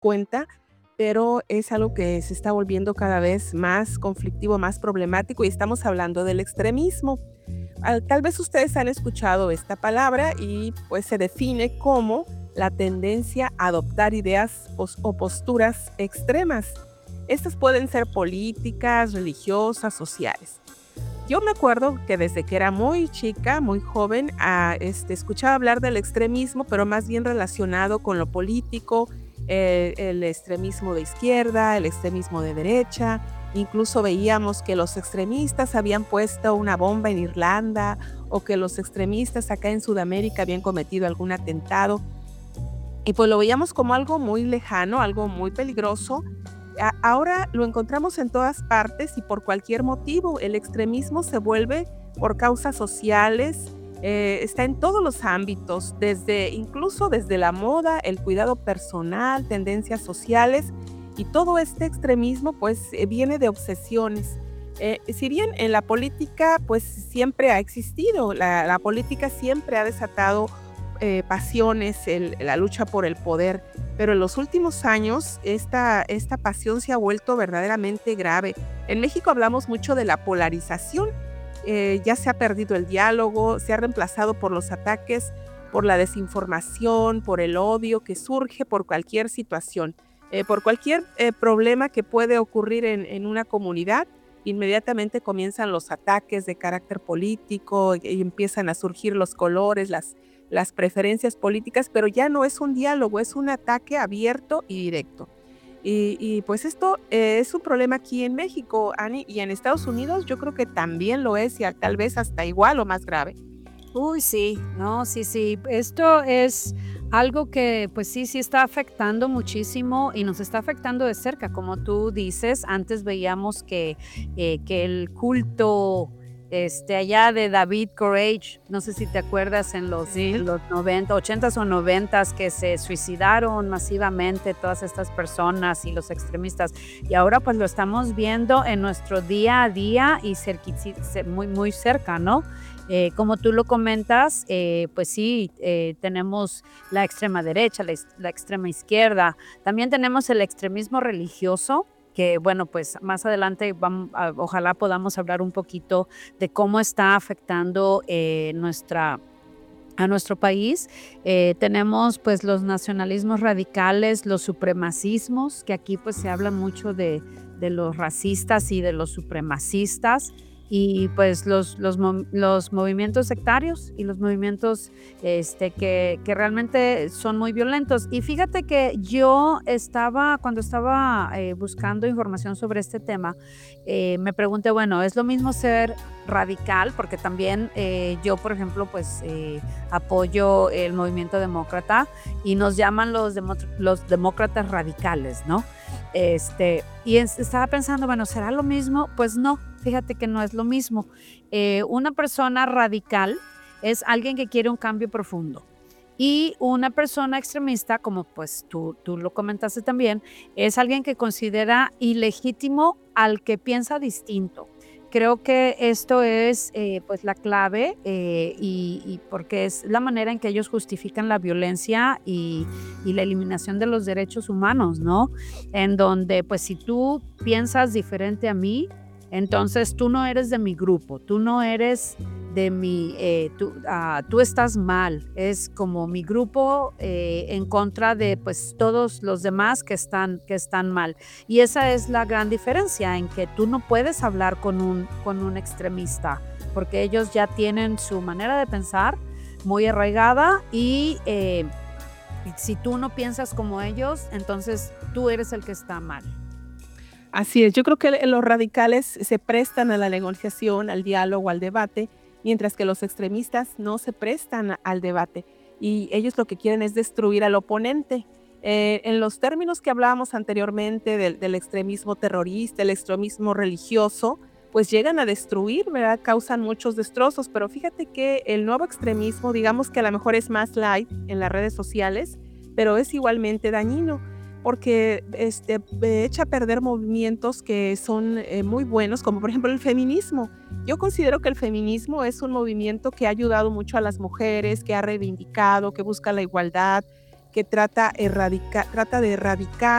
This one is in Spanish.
cuenta, pero es algo que se está volviendo cada vez más conflictivo, más problemático, y estamos hablando del extremismo. Tal vez ustedes han escuchado esta palabra y pues se define como la tendencia a adoptar ideas o posturas extremas. Estas pueden ser políticas, religiosas, sociales. Yo me acuerdo que desde que era muy chica, muy joven, escuchaba hablar del extremismo, pero más bien relacionado con lo político, el extremismo de izquierda, el extremismo de derecha. Incluso veíamos que los extremistas habían puesto una bomba en Irlanda o que los extremistas acá en Sudamérica habían cometido algún atentado. Y pues lo veíamos como algo muy lejano, algo muy peligroso. Ahora lo encontramos en todas partes y por cualquier motivo. El extremismo se vuelve por causas sociales, está en todos los ámbitos, incluso desde la moda, el cuidado personal, tendencias sociales, y todo este extremismo pues viene de obsesiones. Si bien en la política pues siempre ha existido, la política siempre ha desatado pasiones, la lucha por el poder, pero en los últimos años esta pasión se ha vuelto verdaderamente grave. En México hablamos mucho de la polarización, ya se ha perdido el diálogo, se ha reemplazado por los ataques, por la desinformación, por el odio que surge por cualquier situación, por cualquier problema que puede ocurrir en una comunidad. Inmediatamente comienzan los ataques de carácter político y empiezan a surgir los colores, las preferencias políticas, pero ya no es un diálogo, es un ataque abierto y directo. Y pues esto es un problema aquí en México, Ani, y en Estados Unidos yo creo que también lo es, y tal vez hasta igual o más grave. Uy, sí, no, sí, sí. Esto es algo que, pues sí, sí está afectando muchísimo y nos está afectando de cerca. Como tú dices, antes veíamos que el culto allá de David Courage, no sé si te acuerdas en Sí. los 90, 80s o 90s, que se suicidaron masivamente todas estas personas y los extremistas. Y ahora pues lo estamos viendo en nuestro día a día y muy, muy cerca, ¿no? Como tú lo comentas, pues sí, tenemos la extrema derecha, la extrema izquierda, también tenemos el extremismo religioso, que bueno, pues más adelante ojalá podamos hablar un poquito de cómo está afectando a nuestro país. Tenemos pues los nacionalismos radicales, los supremacismos, que aquí pues se habla mucho de los racistas y de los supremacistas, y pues los movimientos sectarios y los movimientos que realmente son muy violentos. Y fíjate que cuando estaba buscando información sobre este tema, me pregunté, bueno, ¿es lo mismo ser radical? Porque también yo, por ejemplo, pues apoyo el movimiento demócrata y nos llaman los demócratas radicales, ¿no? Estaba pensando, bueno, ¿será lo mismo? Pues no, fíjate que no es lo mismo. Una persona radical es alguien que quiere un cambio profundo. Y una persona extremista, como pues tú lo comentaste también, es alguien que considera ilegítimo al que piensa distinto. Creo que esto es pues la clave, y porque es la manera en que ellos justifican la violencia y la eliminación de los derechos humanos, ¿no? En donde pues si tú piensas diferente a mí, entonces tú no eres de mi grupo, tú no eres de tú estás mal. Es como mi grupo en contra de pues todos los demás que están mal. Y esa es la gran diferencia, en que tú no puedes hablar con un extremista, porque ellos ya tienen su manera de pensar muy arraigada, y si tú no piensas como ellos, entonces tú eres el que está mal. Así es, yo creo que los radicales se prestan a la negociación, al diálogo, al debate, mientras que los extremistas no se prestan al debate y ellos lo que quieren es destruir al oponente. En los términos que hablábamos anteriormente del extremismo terrorista, el extremismo religioso, pues llegan a destruir, ¿verdad? Causan muchos destrozos, pero fíjate que el nuevo extremismo, digamos que a lo mejor es más light en las redes sociales, pero es igualmente dañino porque echa a perder movimientos que son muy buenos, como por ejemplo el feminismo. Yo considero que el feminismo es un movimiento que ha ayudado mucho a las mujeres, que ha reivindicado, que busca la igualdad, que trata de erradicar